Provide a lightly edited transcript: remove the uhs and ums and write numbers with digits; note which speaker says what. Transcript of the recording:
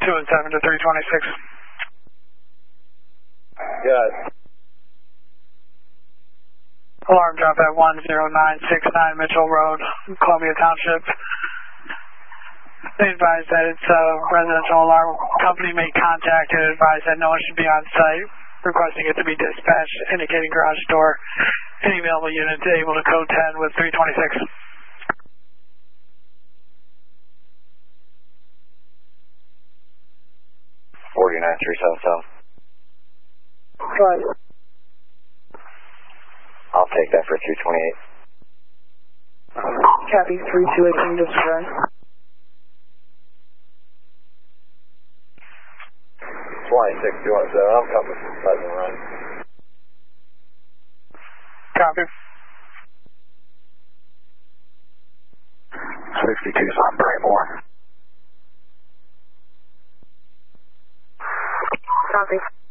Speaker 1: 217 to 326.
Speaker 2: Good.
Speaker 1: Alarm drop at 10969 Mitchell Road, Columbia Township. They advise that it's a residential alarm company made contact and advise that no one should be on site, requesting it to be dispatched, indicating garage door. Any available unit able to code 10 with 326.
Speaker 2: South.
Speaker 1: Right.
Speaker 2: I'll take that for 228.
Speaker 1: Copy 328 disregard.
Speaker 2: Fly 627, I'm coming from Pleasant Run.
Speaker 1: Copy.
Speaker 2: 62's on Braymore.
Speaker 1: Copy.